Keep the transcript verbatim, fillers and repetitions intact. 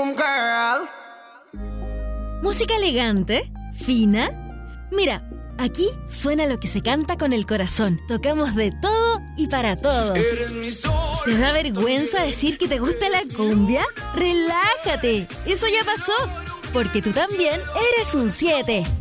Música elegante, fina. Mira, aquí suena lo que se canta con el corazón. Tocamos de todo y para todos. ¿Te da vergüenza decir que te gusta la cumbia? ¡Relájate! Eso ya pasó, porque tú también eres un siete.